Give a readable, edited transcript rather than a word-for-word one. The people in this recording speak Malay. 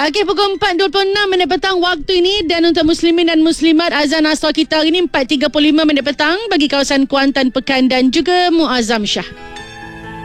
Okey, pukul 4.26 petang waktu ini. Dan untuk muslimin dan muslimat, azan asar kita hari ini 4.35 petang bagi kawasan Kuantan, Pekan dan juga Muazzam Shah.